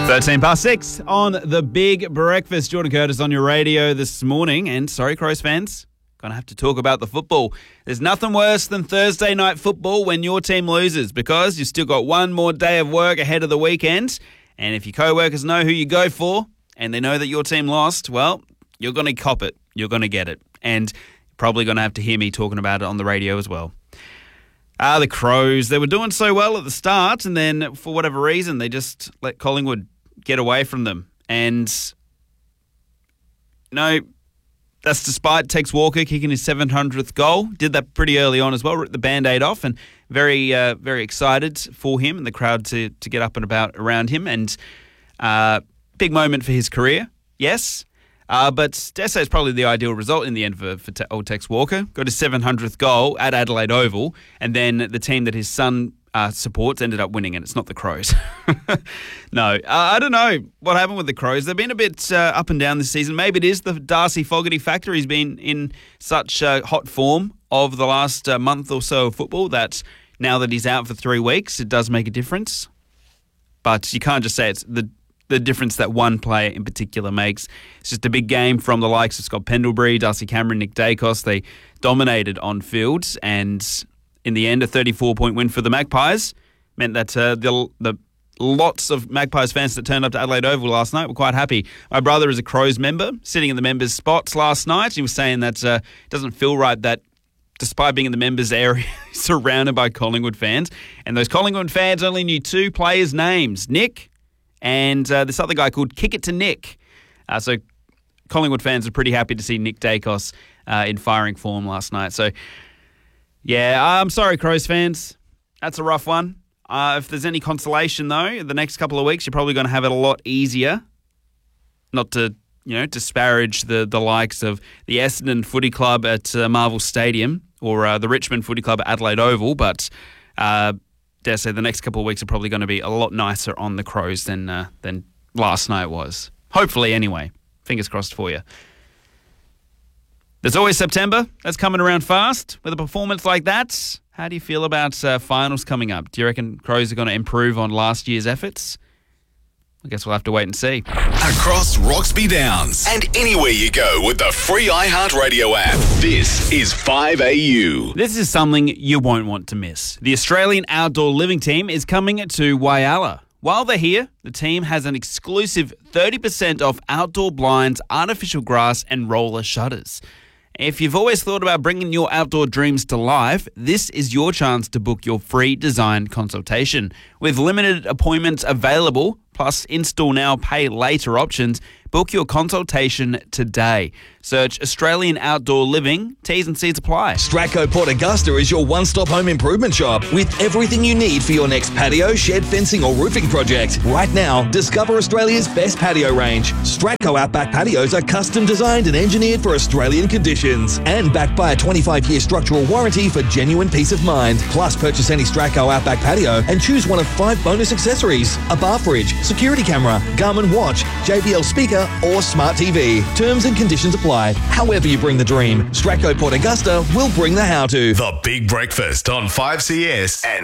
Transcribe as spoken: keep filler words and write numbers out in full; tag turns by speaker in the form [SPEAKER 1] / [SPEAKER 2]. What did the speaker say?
[SPEAKER 1] thirteen past six on the Big Breakfast. Jordan Curtis on your radio this morning. And sorry, Crows fans, going to have to talk about the football. There's nothing worse than Thursday night football when your team loses, because you've still got one more day of work ahead of the weekend. And if your co-workers know who you go for and they know that your team lost, well, you're going to cop it. You're going to get it. And you're probably going to have to hear me talking about it on the radio as well. Ah, the Crows, they were doing so well at the start, and then for whatever reason, they just let Collingwood get away from them. And, you know, that's despite Tex Walker kicking his seven hundredth goal. Did that pretty early on as well, ripped the Band-Aid off, and very, uh, very excited for him and the crowd to, to get up and about around him. And uh, big moment for his career, yes. Uh, but Dessay is probably the ideal result in the end for, for te- old Tex Walker. Got his seven hundredth goal at Adelaide Oval, and then the team that his son uh, supports ended up winning, and it's not the Crows. no, uh, I don't know what happened with the Crows. They've been a bit uh, up and down this season. Maybe it is the Darcy Fogarty factor. He's been in such uh, hot form of the last uh, month or so of football that now that he's out for three weeks, it does make a difference. But you can't just say it's the the difference that one player in particular makes. It's just a big game from the likes of Scott Pendlebury, Darcy Cameron, Nick Dacos. They dominated on field, and in the end, a thirty-four point win for the Magpies meant that uh, the, the lots of Magpies fans that turned up to Adelaide Oval last night were quite happy. My brother is a Crows member, sitting in the members' spots last night. He was saying that uh, it doesn't feel right that despite being in the members' area, surrounded by Collingwood fans, and those Collingwood fans only knew two players' names, Nick and uh, this other guy called Kick It to Nick. Uh, so Collingwood fans are pretty happy to see Nick Dacos uh, in firing form last night. So, yeah, I'm sorry, Crows fans. That's a rough one. Uh, if there's any consolation, though, the next couple of weeks, you're probably going to have it a lot easier. Not to, you know, disparage the, the likes of the Essendon Footy Club at uh, Marvel Stadium or uh, the Richmond Footy Club at Adelaide Oval, but Uh, dare say the next couple of weeks are probably going to be a lot nicer on the Crows than uh, than last night was. Hopefully, anyway. Fingers crossed for you. There's always September. That's coming around fast. With a performance like that, how do you feel about uh, finals coming up? Do you reckon Crows are going to improve on last year's efforts? I guess we'll have to wait and see.
[SPEAKER 2] Across Roxby Downs and anywhere you go with the free iHeartRadio app. This is five A U.
[SPEAKER 1] This is something you won't want to miss. The Australian Outdoor Living Team is coming to Whyalla. While they're here, the team has an exclusive thirty percent off outdoor blinds, artificial grass and roller shutters. If you've always thought about bringing your outdoor dreams to life, this is your chance to book your free design consultation. With limited appointments available, plus install now, pay later options, book your consultation today. Search Australian Outdoor Living. T's and C's apply.
[SPEAKER 3] Stratco Port Augusta is your one-stop home improvement shop with everything you need for your next patio, shed, fencing or roofing project. Right now, discover Australia's best patio range. Stratco Outback patios are custom designed and engineered for Australian conditions and backed by a twenty-five year structural warranty for genuine peace of mind. Plus, purchase any Stratco Outback patio and choose one of five bonus accessories: a bar fridge, security camera, Garmin watch, J B L speaker or smart T V. Terms and conditions apply. However you bring the dream, Stratco Port Augusta will bring the how-to.
[SPEAKER 2] The Big Breakfast on five C S and